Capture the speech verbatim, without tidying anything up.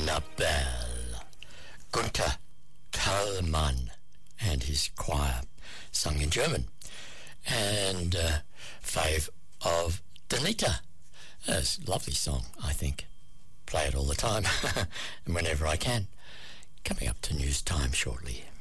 Annabelle. Gunther Kallmann and his choir sung in German. And uh, Fave of Danita. That's a lovely song, I think. Play it all the time and whenever I can. Coming up to news time shortly.